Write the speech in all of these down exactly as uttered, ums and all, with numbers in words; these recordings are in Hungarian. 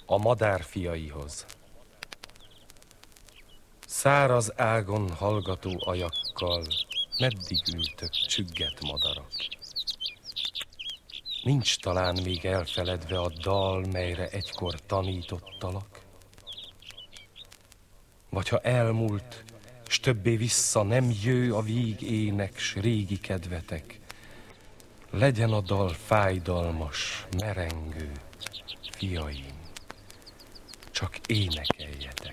A madár fiaihoz. Száraz ágon hallgató ajakkal, meddig ültök, csügget madarak? Nincs talán még elfeledve a dal, melyre egykor tanítottalak? Vagy ha elmúlt, s többé vissza nem jő a víg ének, s régi kedvetek, legyen a dal fájdalmas, merengő, fiaim, csak énekeljetek.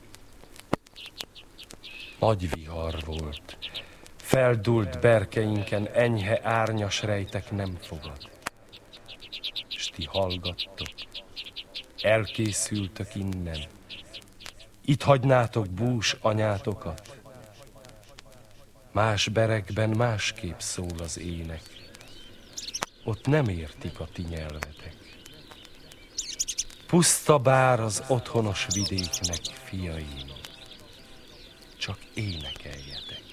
Nagy vihar volt, feldult berkeinken enyhe árnyas rejtek nem fogad. S ti hallgattok, elkészültök innen, itt hagynátok bús anyátokat. Más berekben másképp szól az ének, ott nem értik a ti nyelvetek. Puszta bár az otthonos vidéknek, fiaim, csak énekeljetek.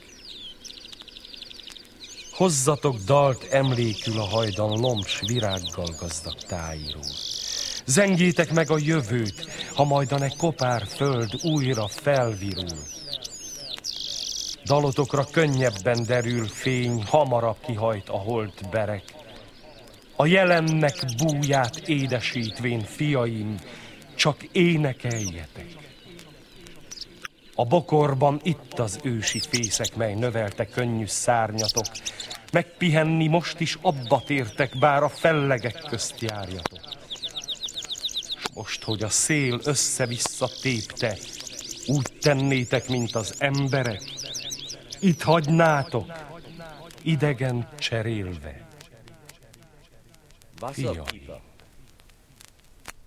Hozzatok dalt emlékül a hajdan lombs virággal gazdag tájról. Zengjétek meg a jövőt, ha majdan egy kopár föld újra felvirul. Dalotokra könnyebben derül fény, hamarabb kihajt a holt berek. A jelennek búját édesítvén, fiaim, csak énekeljetek. A bokorban itt az ősi fészek, mely növelte könnyű szárnyatok. Megpihenni most is abba tértek, bár a fellegek közt járjatok. S most, hogy a szél össze-vissza tépte, úgy tennétek, mint az emberek, itt hagynátok, idegen cserélve. Fiaim.